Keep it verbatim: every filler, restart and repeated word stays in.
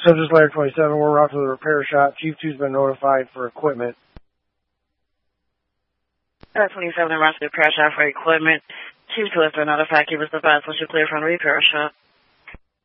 Subject Layer twenty-seven, we're off to the repair shop. Chief two's been notified for equipment. Layer twenty-seven, we're off to the repair shop for equipment. Chief two has been notified. Keep us advised once you clear from the repair shop.